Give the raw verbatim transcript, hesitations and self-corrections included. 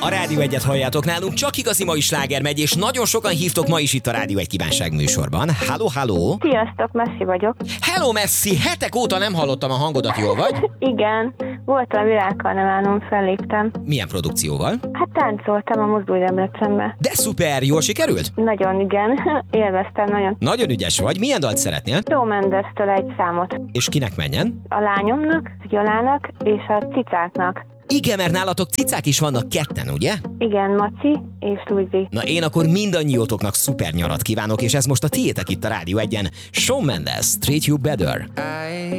A Rádió egyet halljátok nálunk, csak igazi mai sláger megy, és nagyon sokan hívtok ma is itt a Rádió egy kívánság műsorban. Halló, halló! Sziasztok, Messi vagyok. Hello, Messi! Hetek óta nem hallottam a hangodat, jól vagy? Igen, volt a világkarneválon, felléptem. Milyen produkcióval? Hát táncoltam a Mozdulj Debrecenbe. De szuper, jól sikerült? Nagyon igen, élveztem nagyon. Nagyon ügyes vagy, milyen dalt szeretnél? Shawn Mendes-től egy számot. És kinek menjen? A lányomnak, Gyolának és a cicáknak. Igen, mert nálatok cicák is vannak ketten, ugye? Igen, Maci és Luigi. Na én akkor mindannyiótoknak szuper nyarat kívánok, és ez most a tiétek itt a Rádió egyen. Shawn Mendes, Treat You Better.